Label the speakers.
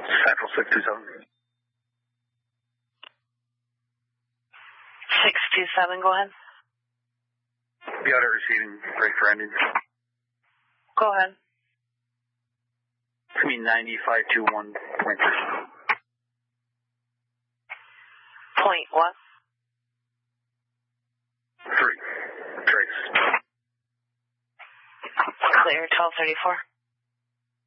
Speaker 1: Central 627.
Speaker 2: 627, go ahead.
Speaker 1: Be out at receiving, break for ending.
Speaker 2: Go ahead.
Speaker 1: It's me 9521.3.
Speaker 2: Point what?
Speaker 1: 3. Trace.
Speaker 2: Clear, 1234.